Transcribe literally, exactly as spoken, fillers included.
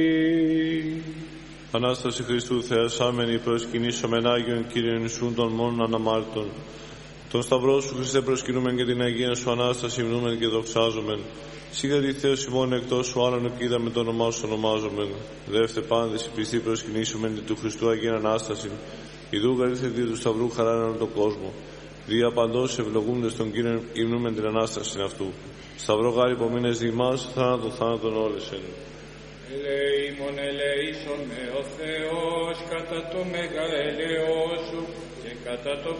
Ανάσταση Χριστού θεασάμενη προσκυνήσομεν Άγιον Κύριον Ιησούν των μόνον αναμάρτητων. Τον Σταυρό σου Χριστέ προσκυνούμεν και την Αγία σου Ανάσταση υμνούμεν και δοξάζομεν. Σίγα τη Θεός ημών εκτός σου άλλον και είδαμε το όνομά σου ονομάζομεν. Δεύτε πάντες η πιστή προσκυνήσομεν και του Χριστού Αγία Ανάσταση. Ιδού γαρίθεται του Σταυρού χαράναν τον κόσμο. Δια παντός ευλογούντες τον Κύριον υμνούμεν την Ανάσταση αυτού. Σταυρό γάρι υπομείνες διημάς, θάνατον θάνατον όλεσεν. Ελεήμον ελεήσον με ο Θεός κατά το μεγαέλεό σου και κατά το